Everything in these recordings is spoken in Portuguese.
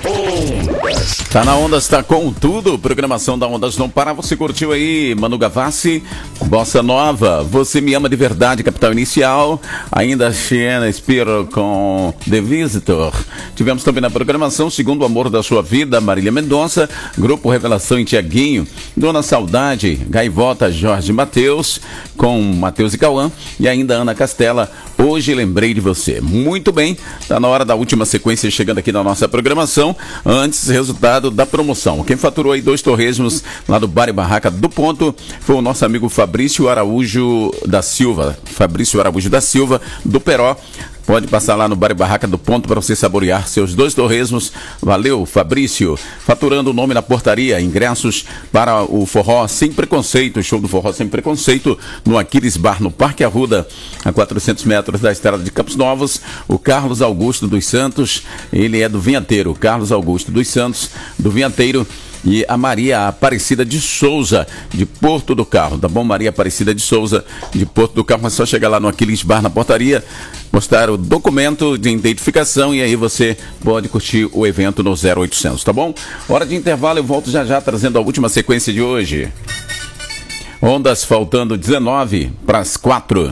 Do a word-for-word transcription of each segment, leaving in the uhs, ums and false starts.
Ondas. Tá na Ondas, tá com tudo. Programação da Ondas não para. Você curtiu aí Manu Gavassi, Bossa Nova, Você Me Ama de Verdade, Capital Inicial. Ainda Siena Spiro com The Visitor. Tivemos também na programação Segundo o Amor da Sua Vida, Marília Mendonça, Grupo Revelação e Tiaguinho, Dona Saudade, Gaivota, Jorge Mateus, com Mateus e Cauã, e ainda Ana Castela, Hoje Lembrei de Você. Muito bem, tá na hora da última sequência chegando aqui na nossa programação. Antes, resultado da promoção. Quem faturou aí dois torresmos lá do Bar e Barraca do Ponto foi o nosso amigo Fabrício Araújo da Silva. Fabrício Araújo da Silva, do Peró. Pode passar lá no Bar e Barraca do Ponto para você saborear seus dois torresmos. Valeu, Fabrício. Faturando o nome na portaria, ingressos para o Forró Sem Preconceito, show do Forró Sem Preconceito, no Aquiles Bar, no Parque Arruda, a quatrocentos metros da estrada de Campos Novos. O Carlos Augusto dos Santos, ele é do Vinhateiro. Carlos Augusto dos Santos, do Vinhateiro. E a Maria Aparecida de Souza, de Porto do Carro, tá bom? Maria Aparecida de Souza, de Porto do Carro. É só chegar lá no Aquiles Bar, na portaria, mostrar o documento de identificação e aí você pode curtir o evento no zero oitocentos, tá bom? Hora de intervalo, eu volto já já trazendo a última sequência de hoje. Ondas faltando dezenove para as quatro.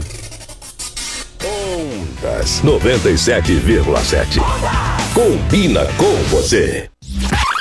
Ondas noventa e sete vírgula sete. Combina com você.